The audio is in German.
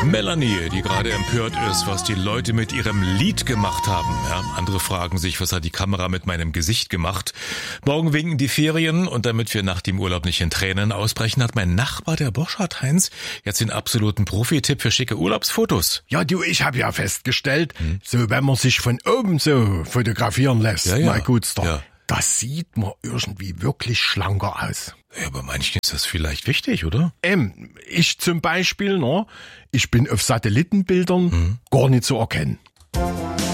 Melanie, die gerade empört ist, was die Leute mit ihrem Lied gemacht haben. Ja, andere fragen sich, was hat die Kamera mit meinem Gesicht gemacht? Morgen winken die Ferien und damit wir nach dem Urlaub nicht in Tränen ausbrechen, hat mein Nachbar, der Burschard Heinz, jetzt den absoluten Profi-Tipp für schicke Urlaubsfotos. Ja, du, ich habe ja festgestellt, so wenn man sich von oben so fotografieren lässt, mein Gutster, das sieht man irgendwie wirklich schlanker aus. Ja, bei manchen ist das vielleicht wichtig, oder? Ich zum Beispiel, ich bin auf Satellitenbildern gar nicht zu erkennen.